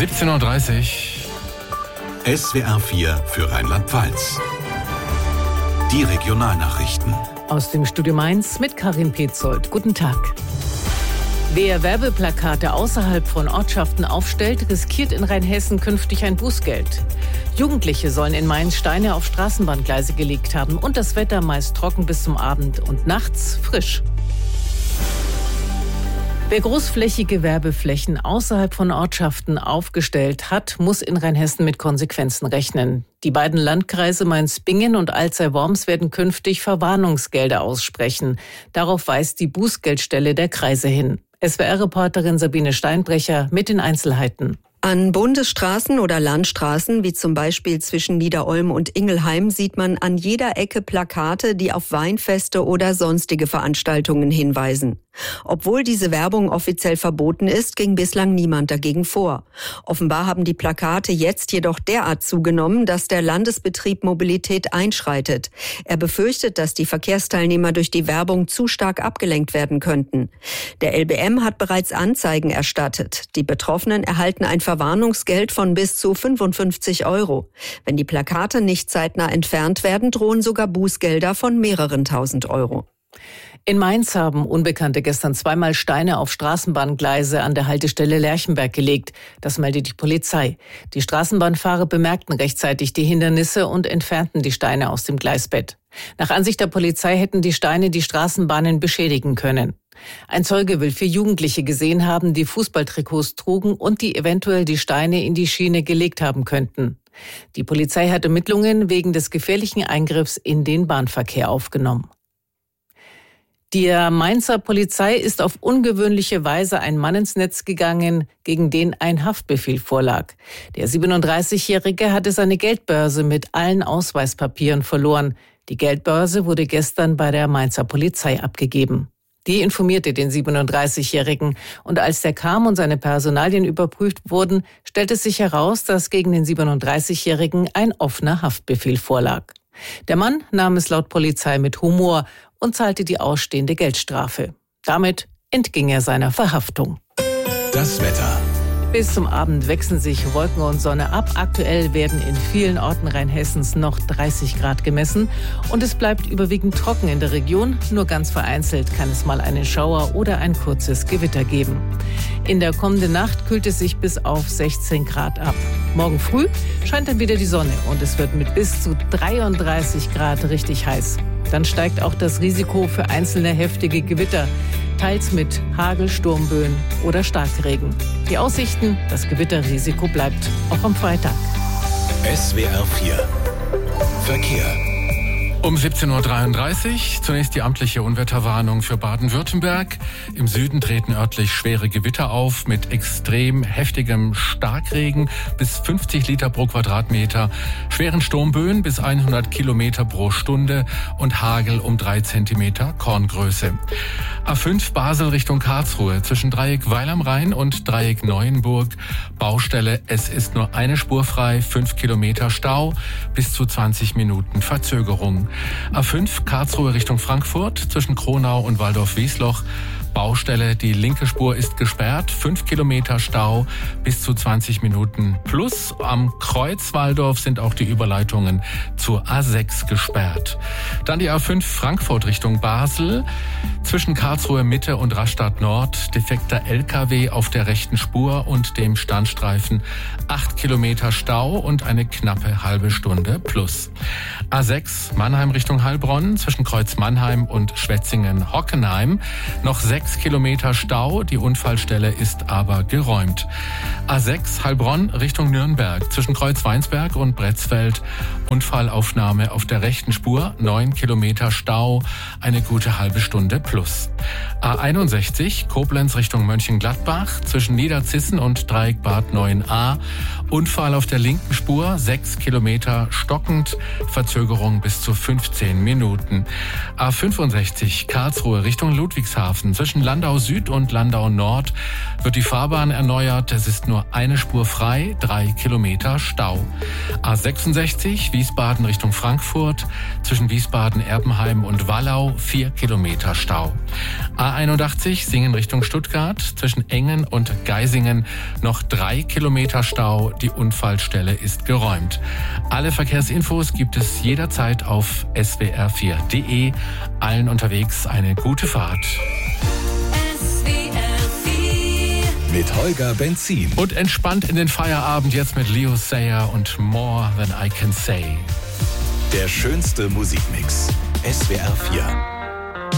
17:30 Uhr. SWR 4 für Rheinland-Pfalz. Die Regionalnachrichten. Aus dem Studio Mainz mit Karin Petzold. Guten Tag. Wer Werbeplakate außerhalb von Ortschaften aufstellt, riskiert in Rheinhessen künftig ein Bußgeld. Jugendliche sollen in Mainz Steine auf Straßenbahngleise gelegt haben und das Wetter meist trocken bis zum Abend und nachts frisch. Wer großflächige Werbeflächen außerhalb von Ortschaften aufgestellt hat, muss in Rheinhessen mit Konsequenzen rechnen. Die beiden Landkreise Mainz-Bingen und Alzey-Worms werden künftig Verwarnungsgelder aussprechen. Darauf weist die Bußgeldstelle der Kreise hin. SWR-Reporterin Sabine Steinbrecher mit den Einzelheiten. An Bundesstraßen oder Landstraßen, wie zum Beispiel zwischen Niederolm und Ingelheim, sieht man an jeder Ecke Plakate, die auf Weinfeste oder sonstige Veranstaltungen hinweisen. Obwohl diese Werbung offiziell verboten ist, ging bislang niemand dagegen vor. Offenbar haben die Plakate jetzt jedoch derart zugenommen, dass der Landesbetrieb Mobilität einschreitet. Er befürchtet, dass die Verkehrsteilnehmer durch die Werbung zu stark abgelenkt werden könnten. Der LBM hat bereits Anzeigen erstattet. Die Betroffenen erhalten ein Verwarnungsgeld von bis zu 55 €. Wenn die Plakate nicht zeitnah entfernt werden, drohen sogar Bußgelder von mehreren tausend Euro. In Mainz haben Unbekannte gestern zweimal Steine auf Straßenbahngleise an der Haltestelle Lerchenberg gelegt. Das meldet die Polizei. Die Straßenbahnfahrer bemerkten rechtzeitig die Hindernisse und entfernten die Steine aus dem Gleisbett. Nach Ansicht der Polizei hätten die Steine die Straßenbahnen beschädigen können. Ein Zeuge will 4 Jugendliche gesehen haben, die Fußballtrikots trugen und die eventuell die Steine in die Schiene gelegt haben könnten. Die Polizei hat Ermittlungen wegen des gefährlichen Eingriffs in den Bahnverkehr aufgenommen. Der Mainzer Polizei ist auf ungewöhnliche Weise ein Mann ins Netz gegangen, gegen den ein Haftbefehl vorlag. Der 37-Jährige hatte seine Geldbörse mit allen Ausweispapieren verloren. Die Geldbörse wurde gestern bei der Mainzer Polizei abgegeben. Die informierte den 37-Jährigen und als der kam und seine Personalien überprüft wurden, stellte sich heraus, dass gegen den 37-Jährigen ein offener Haftbefehl vorlag. Der Mann nahm es laut Polizei mit Humor und zahlte die ausstehende Geldstrafe. Damit entging er seiner Verhaftung. Das Wetter. Bis zum Abend wechseln sich Wolken und Sonne ab. Aktuell werden in vielen Orten Rheinhessens noch 30 Grad gemessen. Und es bleibt überwiegend trocken in der Region. Nur ganz vereinzelt kann es mal einen Schauer oder ein kurzes Gewitter geben. In der kommenden Nacht kühlt es sich bis auf 16 Grad ab. Morgen früh scheint dann wieder die Sonne und es wird mit bis zu 33 Grad richtig heiß. Dann steigt auch das Risiko für einzelne heftige Gewitter, teils mit Hagel, Sturmböen oder Starkregen. Die Aussichten, das Gewitterrisiko bleibt auch am Freitag. SWR 4 Verkehr. Um 17:33 Uhr zunächst die amtliche Unwetterwarnung für Baden-Württemberg. Im Süden treten örtlich schwere Gewitter auf mit extrem heftigem Starkregen bis 50 Liter pro Quadratmeter, schweren Sturmböen bis 100 Kilometer pro Stunde und Hagel um 3 Zentimeter Korngröße. A5 Basel Richtung Karlsruhe zwischen Dreieck Weil am Rhein und Dreieck Neuenburg. Baustelle, es ist nur eine Spur frei, 5 Kilometer Stau, bis zu 20 Minuten Verzögerung. A5 Karlsruhe Richtung Frankfurt zwischen Kronau und Waldorf-Wiesloch. Baustelle, die linke Spur ist gesperrt, 5 Kilometer Stau, bis zu 20 Minuten. Plus am Kreuz Waldorf sind auch die Überleitungen zur A6 gesperrt. Dann die A5 Frankfurt Richtung Basel, zwischen Karlsruhe Mitte und Rastatt Nord, defekter LKW auf der rechten Spur und dem Standstreifen, 8 Kilometer Stau und eine knappe halbe Stunde plus. A6 Mannheim Richtung Heilbronn, zwischen Kreuz Mannheim und Schwetzingen-Hockenheim, noch 6 Kilometer Stau, die Unfallstelle ist aber geräumt. A6 Heilbronn Richtung Nürnberg, zwischen Kreuz Weinsberg und Bretzfeld, Unfallaufnahme auf der rechten Spur, 9 Kilometer Stau, eine gute halbe Stunde plus. A61 Koblenz Richtung Mönchengladbach, zwischen Niederzissen und Dreieck Bad 9a, Unfall auf der linken Spur, 6 Kilometer stockend, Verzögerung bis zu 15 Minuten. A65 Karlsruhe Richtung Ludwigshafen, zwischen zwischen Landau Süd und Landau Nord wird die Fahrbahn erneuert. Es ist nur eine Spur frei, 3 Kilometer Stau. A66 Wiesbaden Richtung Frankfurt, zwischen Wiesbaden, Erbenheim und Wallau 4 Kilometer Stau. A81 Singen Richtung Stuttgart, zwischen Engen und Geisingen noch 3 Kilometer Stau. Die Unfallstelle ist geräumt. Alle Verkehrsinfos gibt es jederzeit auf swr4.de. Allen unterwegs eine gute Fahrt. Mit Holger Benzin. Und entspannt in den Feierabend jetzt mit Leo Sayer und More Than I Can Say. Der schönste Musikmix. SWR 4.